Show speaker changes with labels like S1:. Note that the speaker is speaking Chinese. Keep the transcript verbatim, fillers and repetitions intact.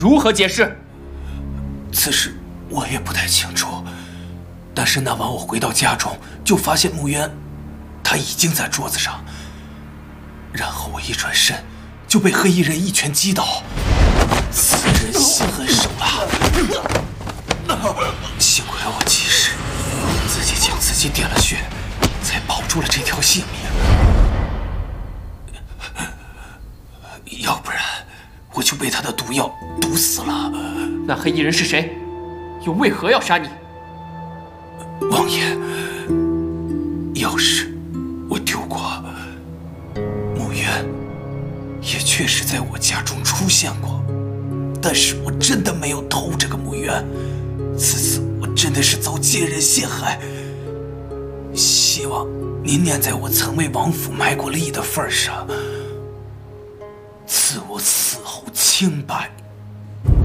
S1: 如何解释？
S2: 此事我也不太清楚，但是那晚我回到家中，就发现木渊，他已经在桌子上。然后我一转身，就被黑衣人一拳击倒。此人心狠手辣，幸亏我及时自己将自己点了穴，才保住了这条性命。要不然我就被他的毒药毒死了。
S1: 那黑衣人是谁？又为何要杀你？
S2: 王爷，钥匙我丢过，木渊也确实在我家中出现过，但是我真的没有偷这个木渊。此次我真的是遭奸人陷害，希望您念在我曾为王府卖过力的份上，赐我死后清白。